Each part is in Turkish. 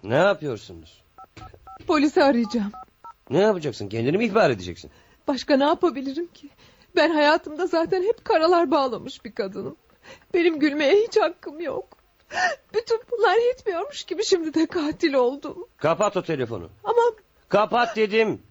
Ne yapıyorsunuz? Polisi arayacağım. Ne yapacaksın? Kendini mi ihbar edeceksin? Başka ne yapabilirim ki? Ben hayatımda zaten hep karalar bağlamış bir kadınım. Benim gülmeye hiç hakkım yok. Bütün bunlar yetmiyormuş gibi şimdi de katil oldum. Kapat o telefonu. Ama... Kapat dedim.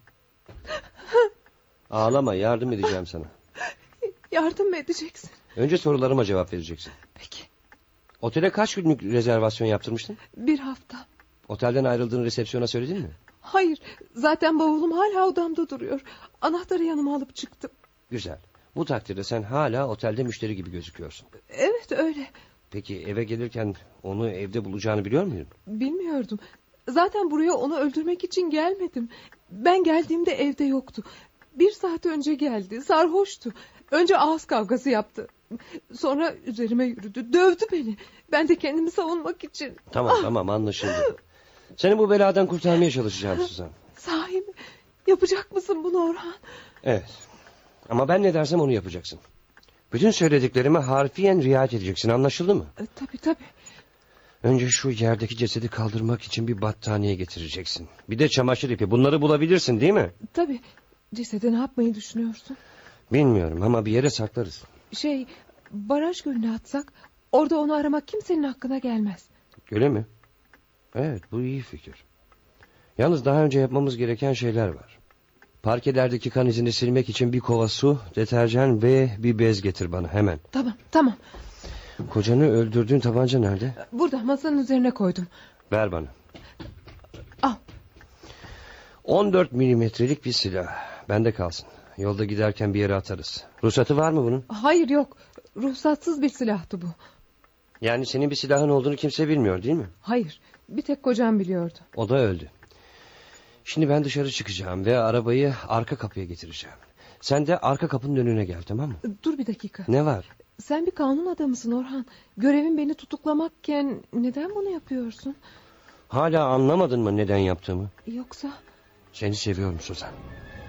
Ağlama, yardım edeceğim sana. Yardım mı edeceksin? Önce sorularıma cevap vereceksin. Peki. Otele kaç günlük rezervasyon yaptırmıştın? 1 hafta. Otelden ayrıldığını resepsiyona söyledin mi? Hayır, zaten bavulum hala odamda duruyor. Anahtarı yanıma alıp çıktım. Güzel. Bu takdirde sen hala otelde müşteri gibi gözüküyorsun. Evet, öyle. Peki eve gelirken onu evde bulacağını biliyor muydun? Bilmiyordum. Zaten buraya onu öldürmek için gelmedim. Ben geldiğimde evde yoktu. 1 saat önce geldi, sarhoştu. Önce ağız kavgası yaptı. Sonra üzerime yürüdü, dövdü beni. Ben de kendimi savunmak için... Tamam anlaşıldı. Seni bu beladan kurtarmaya çalışacağım Suzan. Sahi mi? Yapacak mısın bunu Orhan? Evet. Ama ben ne dersem onu yapacaksın. Bütün söylediklerime harfiyen riayet edeceksin, anlaşıldı mı? Tabii. Önce şu yerdeki cesedi kaldırmak için bir battaniye getireceksin. Bir de çamaşır ipi. Bunları bulabilirsin değil mi? Tabii. Cesedi ne yapmayı düşünüyorsun? Bilmiyorum ama bir yere saklarız. Baraj gölüne atsak... Orada onu aramak kimsenin hakkına gelmez. Öyle mi? Evet, bu iyi fikir. Yalnız daha önce yapmamız gereken şeyler var. Parkelerdeki kan izini silmek için bir kova su, deterjan ve bir bez getir bana hemen. Tamam. Kocanı öldürdüğün tabanca nerede? Burada, masanın üzerine koydum. Ver bana. Al. 14 milimetrelik bir silah. Bende kalsın. Yolda giderken bir yere atarız. Ruhsatı var mı bunun? Hayır, yok. Ruhsatsız bir silahtı bu. Yani senin bir silahın olduğunu kimse bilmiyor değil mi? Hayır, bir tek kocam biliyordu. O da öldü. Şimdi ben dışarı çıkacağım ve arabayı arka kapıya getireceğim. Sen de arka kapının önüne gel, tamam mı? Dur bir dakika. Ne var? Sen bir kanun adamısın Orhan. Görevin beni tutuklamakken neden bunu yapıyorsun? Hala anlamadın mı neden yaptığımı? Yoksa... Seni seviyorum Suzan.